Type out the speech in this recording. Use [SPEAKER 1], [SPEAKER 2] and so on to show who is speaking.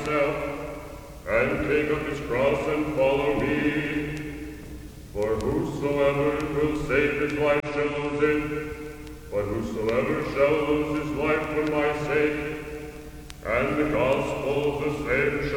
[SPEAKER 1] himself, and take up his cross and follow me. For whosoever will save his life shall lose it, but whosoever shall lose his life for my sake, and the gospel of the same